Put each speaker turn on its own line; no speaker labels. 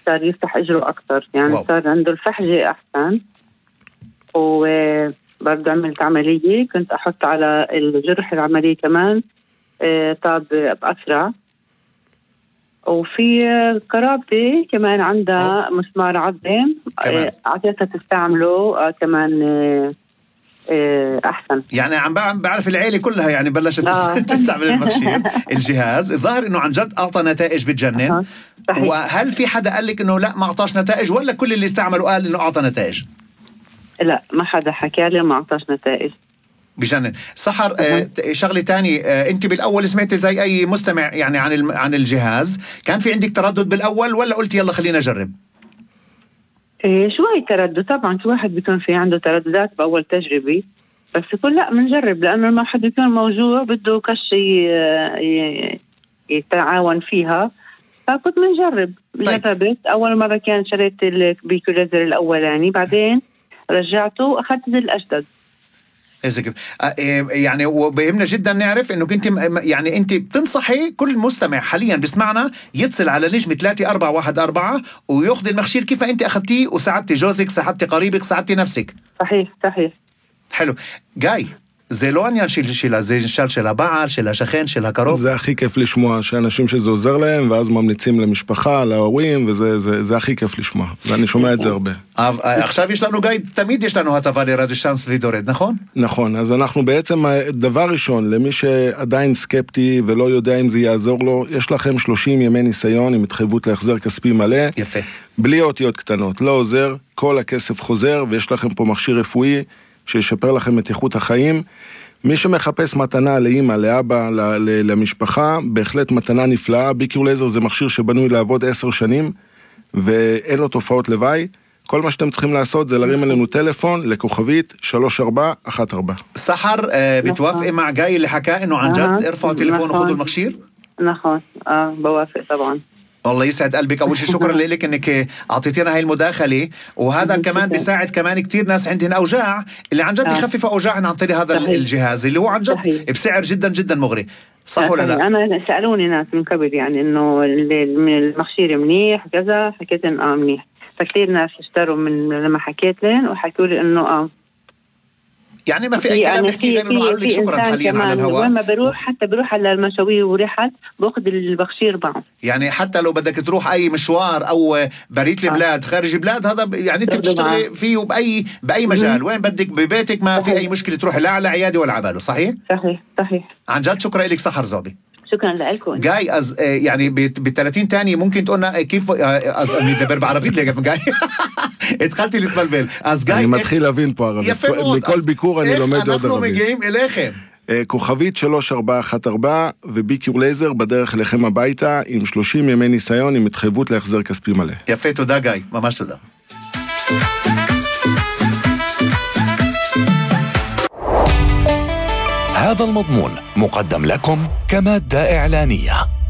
صار يفتح إجره أكتر يعني.
واو.
صار عنده الفحجة أحسن، وبرضه عملت عملية، كنت أحط على الجرح العملية كمان طاب بأسرع. وفي قرابتي كمان عندها مسمار عظم، أعطيتها تستعمله كمان أحسن.
يعني عم بعرف العيلة كلها يعني بلشت تستعمل المخشير الجهاز. الظاهر إنه عن جد أعطى نتائج بتجنن. وهل في حدا قال لك إنه لا ما أعطاش نتائج، ولا كل اللي استعملوا قال إنه أعطى نتائج؟
لا، ما حدا حكى لي ما أعطاش نتائج.
بجنن. سحر، شغلة تاني، أنت بالأول سمعتي زي أي مستمع يعني عن الجهاز، كان في عندك تردد بالأول ولا قلت يلا خلينا نجرب؟
شوي تردد طبعا، في واحد بيكون في عنده ترددات بأول تجربة، بس يقول لا منجرب، لأنه ما حد يكون موجوع بده كش يتعاون فيها، فكنت منجرب. جربت أول مرة كان شريت البيكوليزر الأولاني، بعدين رجعته وأخذت الأجدد.
إذا كيف يعني. وبهمنا جدا نعرف إنه كنت يعني أنت بتنصحي كل مستمع حاليا بسمعنا يتصل على نجم 3414 ويأخذ المخشير كيف أنت أخذتيه، وساعدتي جوزك، ساعدتي قريبك، ساعدتي نفسك.
صحيح.
حلو. جاي זה לא עניין זה שאל של הבעל, של השכן, של הקרוב.
זה הכי כיף לשמוע, שאנשים שזה עוזר להם, ואז ממליצים למשפחה, להורים, וזה הכי כיף לשמוע. ואני שומע את זה הרבה.
עכשיו יש לנו, גיא, תמיד יש לנו הטבה לרדיו צ'אנס וידורד, נכון?
נכון, אז אנחנו בעצם, דבר ראשון, למי שעדיין סקפטי ולא יודע אם זה יעזור לו, יש לכם 30 ימי ניסיון עם התחייבות להחזר כספי מלא.
יפה.
בלי אותיות קטנות, לא עוזר, כל הכסף חוזר, ויש לכם פה מכשיר רפואי שישפר לכם את איכות החיים. מי שמחפש מתנה לאמא, לאבא, למשפחה, בהחלט מתנה נפלאה. ביקיולייזר זה מכשיר שבנוי לעבוד 10 שנים, ואין לו תופעות לוואי. כל מה שאתם צריכים לעשות זה להרים עלינו טלפון לכוכבית 3414.
סחר, بتوافق مع جاي اللي حكى انه عن جد ارفعوا تليفون وخذوا المخشير؟
נכון, بوافق طبعا.
الله يسعد قلبك. أول شيء شكرا لك أنك أعطيتنا هاي المداخلة، وهذا كمان بيساعد كمان كتير ناس عندهم أوجاع اللي عن جد يخفف أوجاعهم عن طريق هذا الجهاز اللي هو عن جد بسعر جدا جدا مغري. صح ولا لا؟
أنا سألوني ناس من قبل يعني إنه المخشير منيح وكذا، حكيت إنه منيح، فكتير ناس اشتروا من لما حكيت لهم وحكوا لي إنه
يعني ما في أي كلام نحكي غير إنه قالوا لك شكرا حاليا على الهواء.
وين ما بروح حتى بروح على المشاوير ورحت باخذ البخشير معه.
يعني حتى لو بدك تروح أي مشوار أو بريت البلاد خارج البلاد، هذا يعني أنت بتشتغلي فيه بأي مجال، وين بدك ببيتك ما في أي مشكلة تروح لا على عيادة ولا عباله. صحيح؟
صحيح.
عن جد شكرا لك سحر زوبي.
شكرا لكم.
جاي يعني ب30 تاني ممكن تقولنا كيف ندبر بعربيت لك جاي. התחלתי להתבלבל. אז גיא,
אני מתחיל להבין פה ערבית. מכל ביקור אני לומד עוד ערבית.
אנחנו מגיעים אליכם?
כוכבית 3414 וביקיולייזר בדרך אליכם הביתה עם 30 ימי ניסיון עם התחייבות להחזר כספי מלא.
יפה, תודה גיא, ממש תודה.
هذا المضمون مقدم لكم كمادة إعلانية.